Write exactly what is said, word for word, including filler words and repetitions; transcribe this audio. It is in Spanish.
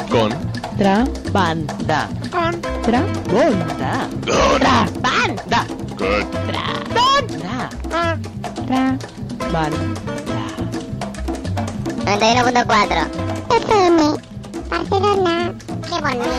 Con. Trabanda. Con. Trabanda. Con. Trabanda. Good. Trabanda. Trabanda. noventa y uno punto cuatro. F M, Barcelona. Qué bonito.